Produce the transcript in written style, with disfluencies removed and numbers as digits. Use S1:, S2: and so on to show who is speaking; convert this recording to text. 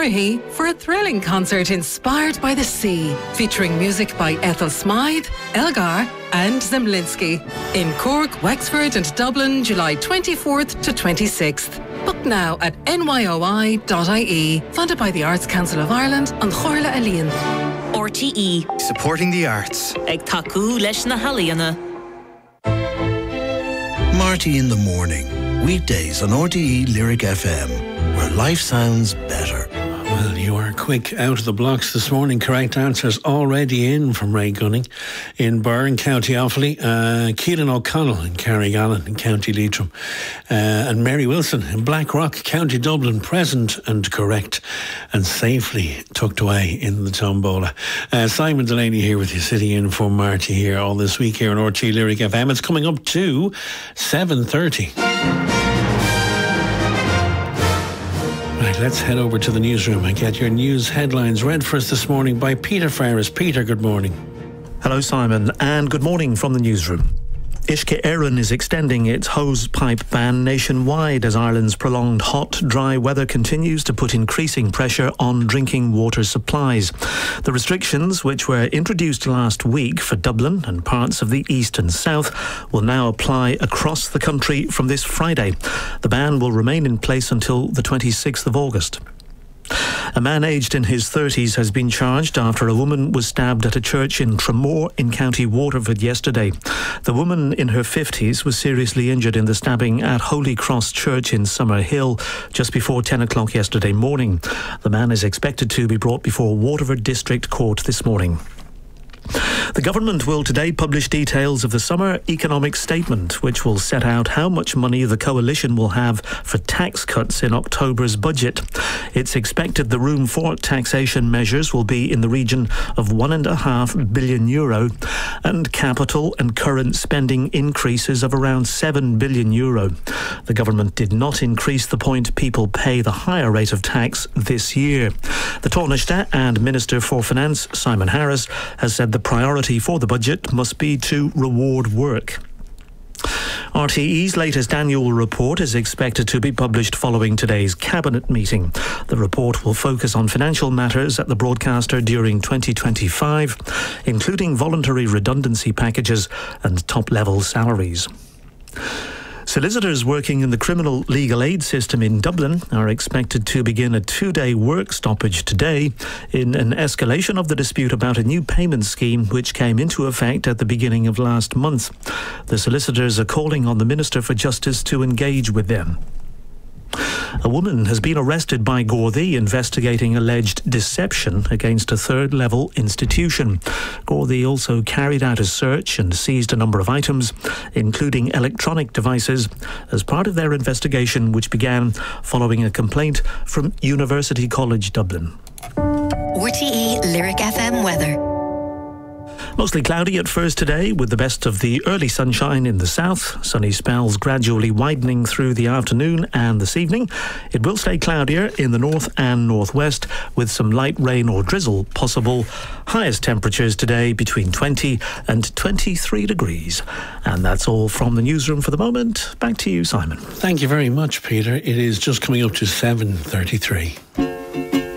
S1: Currahee for a thrilling concert inspired by the sea, featuring music by Ethel Smythe, Elgar and Zemlinsky. In Cork, Wexford and Dublin, July 24th to 26th. Book now at nyoi.ie. Funded by the Arts Council of Ireland and Chorla Alian.
S2: RTE.
S3: Supporting the arts.
S2: Ag taku leis na haliana.
S4: Marty in the Morning. Weekdays on RTE Lyric FM, where life sounds better.
S5: Well, you are quick out of the blocks this morning. Correct answers already in from Ray Gunning in Byrne, County Offaly, Keelan O'Connell in Carrigallen in County Leitrim, and Mary Wilson in Blackrock, County Dublin, present and correct and safely tucked away in the tombola. Simon Delaney here with you, sitting in for Marty here all this week here on RTE Lyric FM. It's coming up to 7:30. Right, let's head over to the newsroom and get your news headlines read for us this morning by Peter Ferris. Peter, good morning.
S6: Hello, Simon, and good morning from the newsroom. Uisce Éireann is extending its hose pipe ban nationwide as Ireland's prolonged hot, dry weather continues to put increasing pressure on drinking water supplies. The restrictions, which were introduced last week for Dublin and parts of the east and south, will now apply across the country from this Friday. The ban will remain in place until the 26th of August. A man aged in his 30s has been charged after a woman was stabbed at a church in Tramore in County Waterford yesterday. The woman in her 50s was seriously injured in the stabbing at Holy Cross Church in Summerhill just before 10 o'clock yesterday morning. The man is expected to be brought before Waterford District Court this morning. The government will today publish details of the summer economic statement, which will set out how much money the coalition will have for tax cuts in October's budget. It's expected the room for taxation measures will be in the region of €1.5 billion and capital and current spending increases of around €7 billion. The government did not increase the point people pay the higher rate of tax this year. The Taoiseach and Minister for Finance, Simon Harris, has said the priority for the budget must be to reward work. RTE's latest annual report is expected to be published following today's cabinet meeting. The report will focus on financial matters at the broadcaster during 2025, including voluntary redundancy packages and top-level salaries. Solicitors working in the criminal legal aid system in Dublin are expected to begin a 2-day work stoppage today in an escalation of the dispute about a new payment scheme which came into effect at the beginning of last month. The solicitors are calling on the Minister for Justice to engage with them. A woman has been arrested by Gardaí investigating alleged deception against a third-level institution. Gardaí also carried out a search and seized a number of items, including electronic devices, as part of their investigation, which began following a complaint from University College Dublin.
S7: RTE Lyric FM weather.
S6: Mostly cloudy at first today, with the best of the early sunshine in the south. Sunny spells gradually widening through the afternoon and this evening. It will stay cloudier in the north and northwest, with some light rain or drizzle possible. Highest temperatures today between 20 and 23 degrees. And that's all from the newsroom for the moment. Back to you, Simon.
S5: Thank you very much, Peter. It is just coming up to 7:33.